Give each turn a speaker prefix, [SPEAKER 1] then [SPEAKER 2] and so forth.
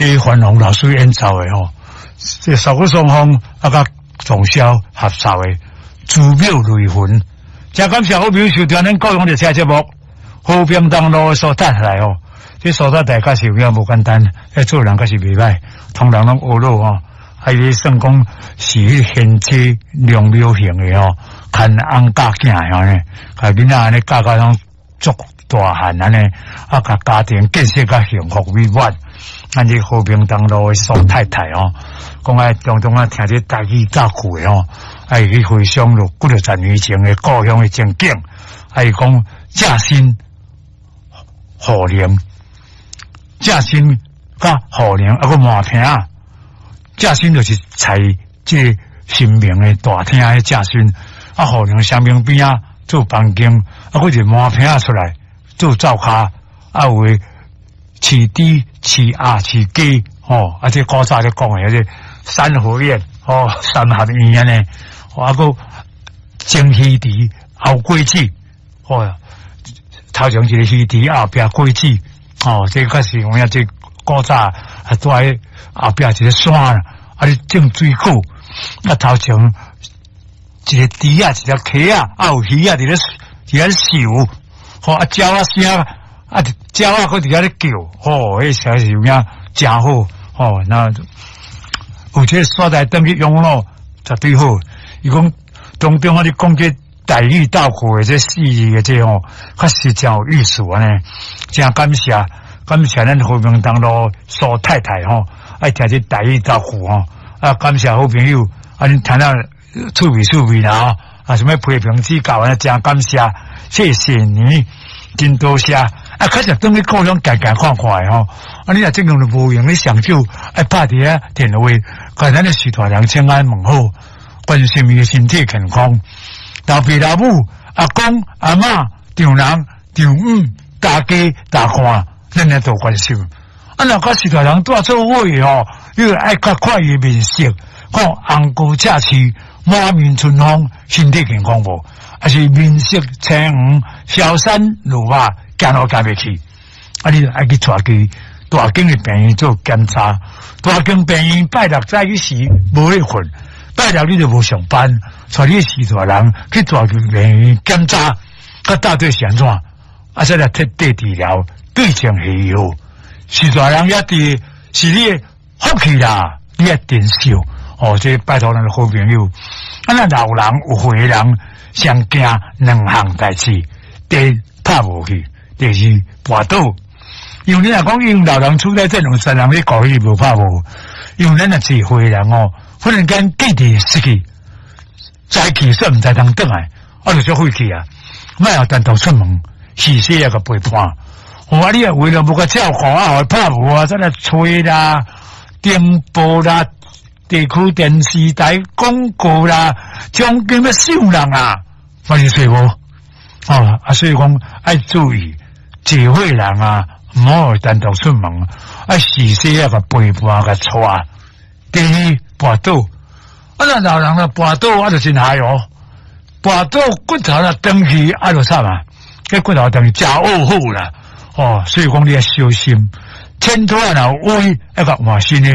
[SPEAKER 1] 迄范洪老师演奏的吼，这韶骨双方甲总销合奏的祖庙雷魂。真感谢好朋友收听咱高雄的车节目，和平东路所带来哦。这所在大家是有影无简单，做人可是袂歹，通常拢学路哦，还是算讲是贤妻良庙型的哦，看翁教囝的呢，甲囡仔安尼教拢足大汉安尼，甲家庭建设甲幸福美满。咱这和平东路的宋太太哦，讲当中听这台语教句的哦，去回想了几十年前的故乡的情景，讲正心好灵。正心甲好灵个满厅，正心就是采这神明的大厅的正心，好灵相明边做房间，佫就满厅出来做灶骹，为饲猪、饲鸭、饲鸡，这古早咧讲的这三合院，三合院呢，佫蒸鱼池、熬粿子，头前一个鱼池，后壁粿子。这个是我这古早住喺后壁一个山，你种水果，头前一个猪一个鸡有鱼伫咧游，鸟声，鸟佫伫遐咧叫，迄实在是有影真好，那有这所在登去养老绝对好。伊讲当中你讲这台语道句的这四字的这确实真有意思呢。真感谢咱和平东路苏太太爱听这台语道句感谢好朋友恁听到趣味啦什么批评指教真感谢，谢谢你，真多谢开始等你故乡看看的你若这样就无用，你上手拍伫遐电话，看咱的许大人请安问好，关心伊的身体健康。老爸老母、阿公阿嬷、丈人丈母、大家大看，咱来多关心。若甲许大人带做伙你爱较快的面色，看红高赤气，满面春风，身体健康无？还是面色青黄，消散如麻，行路行袂去。你爱去带去大间的病院做检查，大间病院拜六早起时无咧困。拜六你就无上班，带你许大人去大病院检查，到底是安怎？再来彻底治疗，对症下药。许大人也伫是你的福气啦，你也珍惜这拜托咱的好朋友。咱老人有岁人上惊两项代志，第一拍无去，第二跋倒。因为你若讲因老人处在这种三人咧搞伊无拍无，因为咱若是岁人忽然间记忆失去，早起说唔知通转来，就做废气莫有单独出门，是死个陪伴。你也为了无个照顾拍无再来吹啦、电报啦、地区电视台广告啦，将今要收人还是吹无所以讲爱注意，聚会人唔好单独出门，是死个陪伴个带。第二跋倒，那老人跋倒就真害跋倒骨头长去就惨这骨头长去真恶好啦所以讲你要小心，千头若有歪，换新的。